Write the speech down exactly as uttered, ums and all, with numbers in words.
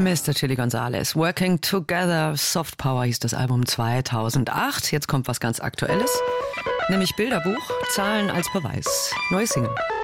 Mister Chili Gonzales, Working Together, Soft Power hieß das Album zweitausendacht. Jetzt kommt was ganz Aktuelles, nämlich Bilderbuch, Zahlen als Beweis. Neues Single.